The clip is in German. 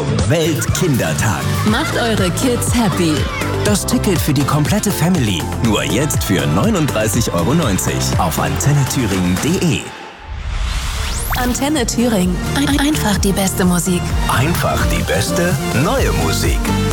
zum Weltkindertag. Macht eure Kids happy. Das Ticket für die komplette Family. Nur jetzt für 39,90 € auf antennethüringen.de. Antenne Thüringen. Einfach die beste Musik. Einfach die beste neue Musik.